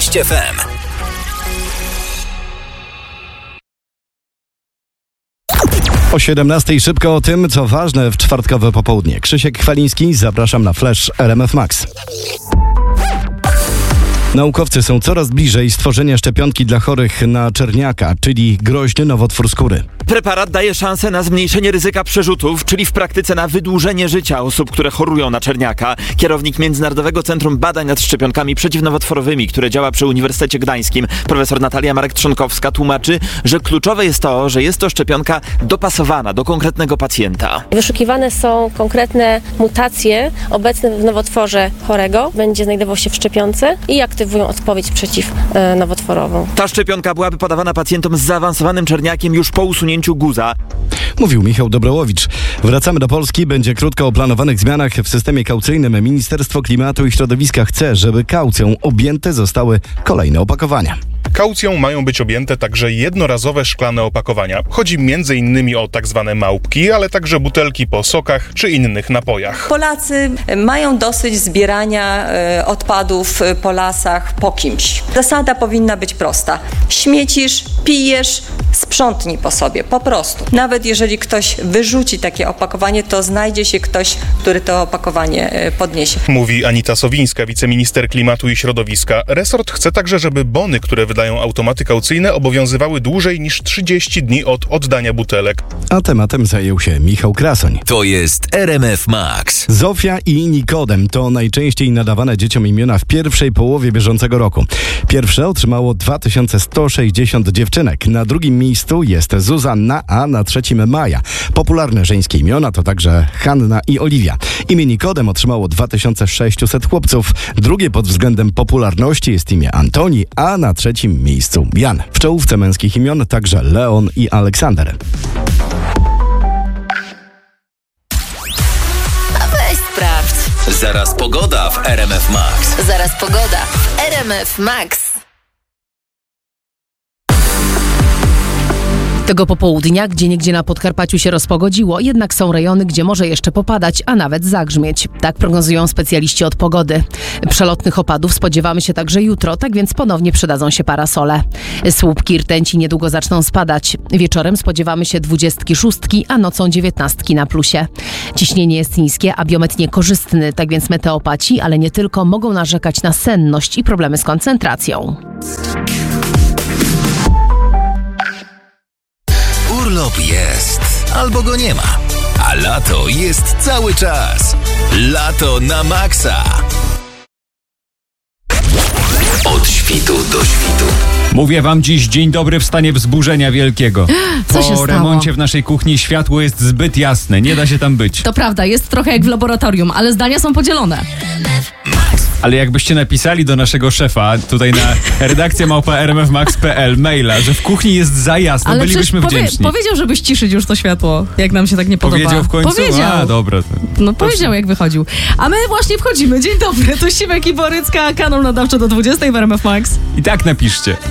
6 FM. O 17:00 szybko o tym, co ważne w czwartkowe popołudnie. Krzysiek Kwaliński, zapraszam na Flash RMF Max. Naukowcy są coraz bliżej stworzenia szczepionki dla chorych na czerniaka, czyli groźny nowotwór skóry. Preparat daje szansę na zmniejszenie ryzyka przerzutów, czyli w praktyce na wydłużenie życia osób, które chorują na czerniaka. Kierownik Międzynarodowego Centrum Badań nad Szczepionkami Przeciwnowotworowymi, które działa przy Uniwersytecie Gdańskim, profesor Natalia Marek-Trzonkowska, tłumaczy, że kluczowe jest to, że jest to szczepionka dopasowana do konkretnego pacjenta. Wyszukiwane są konkretne mutacje obecne w nowotworze chorego. Będzie znajdował się w szczepionce i aktywują odpowiedź przeciwnowotworową. Ta szczepionka byłaby podawana pacjentom z zaawansowanym czerniakiem już po usunięciu guza. Mówił Michał Dobrołowicz. Wracamy do Polski. Będzie krótko o planowanych zmianach w systemie kaucyjnym. Ministerstwo Klimatu i Środowiska chce, żeby kaucją objęte zostały kolejne opakowania. Kaucją mają być objęte także jednorazowe szklane opakowania. Chodzi m.in. o tak zwane małpki, ale także butelki po sokach czy innych napojach. Polacy mają dosyć zbierania odpadów po lasach, po kimś. Zasada powinna być prosta. Śmiecisz, pijesz, sprzątnij po sobie, po prostu. Nawet jeżeli ktoś wyrzuci takie opakowanie, to znajdzie się ktoś, który to opakowanie podniesie. Mówi Anita Sowińska, wiceminister klimatu i środowiska. Resort chce także, żeby bony, które wydają automaty kaucyjne, obowiązywały dłużej niż 30 dni od oddania butelek. A tematem zajął się Michał Krasoń. To jest RMF Max. Zofia i Nikodem to najczęściej nadawane dzieciom imiona w pierwszej połowie bieżącego roku. Pierwsze otrzymało 2160 dziewczynek. Na drugim miejscu jest Zuzanna, a na trzecim Maja. Popularne żeńskie imiona to także Hanna i Oliwia. Imię Nikodem otrzymało 2600 chłopców. Drugie pod względem popularności jest imię Antoni, a na trzecim miejscu Jan. W czołówce męskich imion także Leon i Aleksander. Weź sprawdź. Zaraz pogoda w RMF Max. Zaraz pogoda w RMF Max. Tego popołudnia gdzieniegdzie na Podkarpaciu się rozpogodziło, jednak są rejony, gdzie może jeszcze popadać, a nawet zagrzmieć. Tak prognozują specjaliści od pogody. Przelotnych opadów spodziewamy się także jutro, tak więc ponownie przydadzą się parasole. Słupki rtęci niedługo zaczną spadać. Wieczorem spodziewamy się 26, a nocą 19 na plusie. Ciśnienie jest niskie, a biometr niekorzystny, tak więc meteopaci, ale nie tylko, mogą narzekać na senność i problemy z koncentracją. Urlop jest, albo go nie ma. A lato jest cały czas. Lato na maksa. Od świtu do świtu. Mówię wam dziś dzień dobry w stanie wzburzenia wielkiego. Co się stało? Po remoncie w naszej kuchni światło jest zbyt jasne, nie da się tam być. To prawda, jest trochę jak w laboratorium, ale zdania są podzielone. Ale jakbyście napisali do naszego szefa, tutaj na redakcja@rmfmax.pl maila, że w kuchni jest za jasno, ale bylibyśmy wdzięczni. Powiedział, żeby ściszyć już to światło, jak nam się tak nie podoba. Powiedział w końcu? Powiedział. A, dobra. No powiedział, jak wychodził. A my właśnie wchodzimy. Dzień dobry, tu Simek i Borycka, kanał nadawczy do 20 w RMF Max. I tak napiszcie.